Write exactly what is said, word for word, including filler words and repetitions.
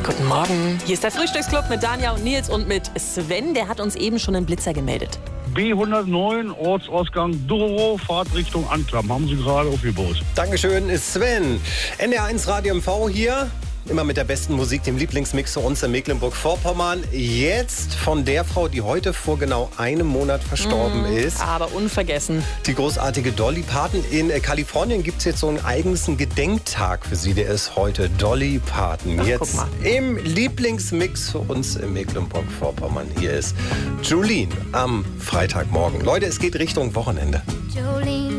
Guten Morgen. Hier ist der Frühstücksclub mit Danja und Nils und mit Sven. Der hat uns eben schon einen Blitzer gemeldet. B hundertneun, Ortsausgang Dorow, Fahrtrichtung Anklam. Haben Sie gerade aufgebaut. Dankeschön, Sven. N R eins Radio M V hier. Immer mit der besten Musik, dem Lieblingsmix für uns in Mecklenburg-Vorpommern. Jetzt von der Frau, die heute vor genau einem Monat verstorben mm, ist. Aber unvergessen. Die großartige Dolly Parton. In Kalifornien gibt es jetzt so einen eigenen Gedenktag für sie. Der ist heute Dolly Parton. Ach, jetzt im Lieblingsmix für uns in Mecklenburg-Vorpommern. Hier ist Jolene am Freitagmorgen. Leute, es geht Richtung Wochenende. Jolene.